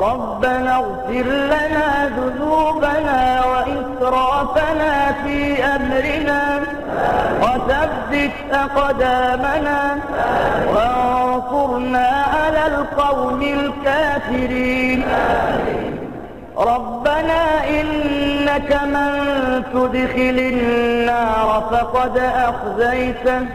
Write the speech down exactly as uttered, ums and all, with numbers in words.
ربنا اغفر لنا ذنوبنا وإسرافنا في أمرنا وثبت أقدامنا وانصرنا على القوم الكافرين. ربنا إنك من تدخل النار فقد أخزيته